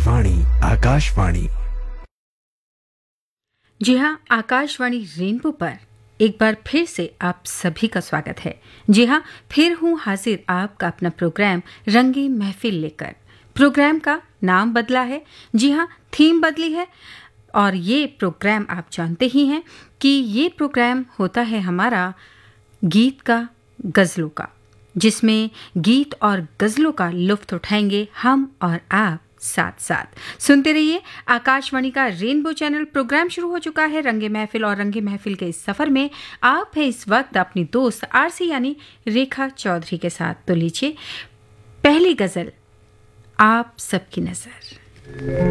वाणी आकाशवाणी। जी हाँ, आकाशवाणी रेनबो पर एक बार फिर से आप सभी का स्वागत है। जी हाँ, फिर हूँ हाजिर आपका अपना प्रोग्राम रंगी महफिल लेकर। प्रोग्राम का नाम बदला है, जी हाँ, थीम बदली है। और ये प्रोग्राम आप जानते ही हैं कि ये प्रोग्राम होता है हमारा गीत का, गज़लों का, जिसमें गीत और गज़लों का लुत्फ़ उठाएंगे हम और आप साथ साथ। सुनते रहिए आकाशवाणी का रेनबो चैनल। प्रोग्राम शुरू हो चुका है रंगे महफिल, और रंगे महफिल के इस सफ़र में आप हैं इस वक्त अपनी दोस्त आरसी यानी रेखा चौधरी के साथ। तो लीजिए पहली गज़ल, आप सबकी नज़र।